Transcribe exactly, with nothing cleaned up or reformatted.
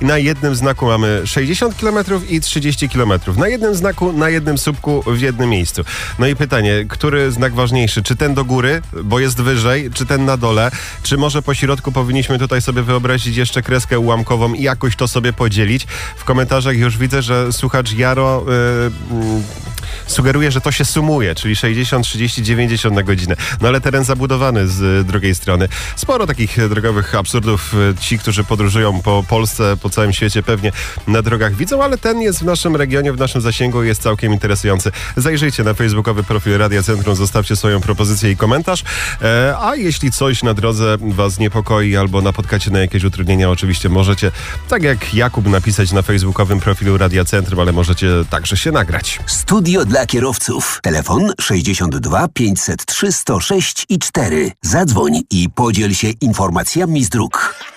i na jednym znaku mamy sześćdziesiąt kilometrów i trzydzieści kilometrów. Na jednym znaku, na jednym słupku, w jednym miejscu. No i pytanie, który znak ważniejszy? Czy ten do góry, bo jest wyżej, czy ten na dole? Czy może po środku powinniśmy tutaj sobie wyobrazić jeszcze kreskę ułamkową i jakoś to sobie podzielić? W komentarzach już widzę, że słuchacz Jaro yy, yy, sugeruje, że to się sumuje, czyli sześćdziesiąt, trzydzieści, dziewięćdziesiąt na godzinę. No ale teren zabudowany z drugiej strony. Sporo takich drogowych absurdów ci, którzy podróżują po Polsce, po całym świecie pewnie na drogach widzą, ale ten jest w naszym regionie, w naszym zasięgu i jest całkiem interesujący. Zajrzyjcie na facebookowy profil Radia Centrum, zostawcie swoją propozycję i komentarz. E, a jeśli coś na drodze was niepokoi albo napotkacie na jakieś utrudnienia, oczywiście możecie, tak jak Jakub, napisać na facebookowym profilu Radia Centrum, ale możecie także się nagrać. Studio dla kierowców. Telefon sześćdziesiąt dwa pięćset trzy sto sześć i cztery. Zadzwoń i podziel się informacjami z dróg.